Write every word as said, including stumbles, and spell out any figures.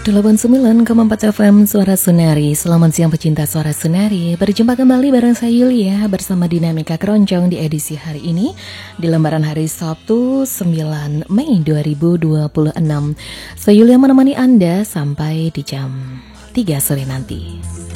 delapan puluh sembilan koma empat F M Suara Sunari. Selamat siang pecinta Suara Sunari. Berjumpa kembali bareng saya Yulia bersama Dinamika Keroncong di edisi hari ini di lembaran hari Sabtu sembilan Mei dua ribu dua puluh enam. Saya Yulia menemani Anda sampai di jam tiga sore nanti.